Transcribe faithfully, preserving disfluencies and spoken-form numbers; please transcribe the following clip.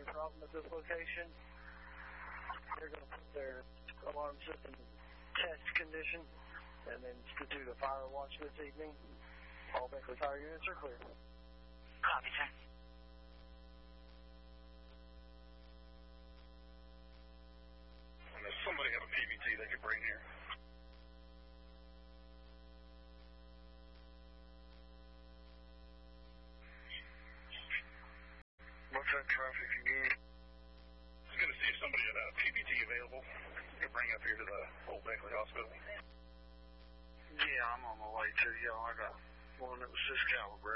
problem at this location. They're going to put their alarm system in test condition and then institute a fire watch this evening. All Beckley fire units are clear. Copy, sir. And does somebody have a P V T they could bring here? What's that traffic again? I was going to see if somebody had a P V T available to bring up here to the Old Beckley Hospital. Yeah, I'm on my way to y'all. I got one that was this caliber.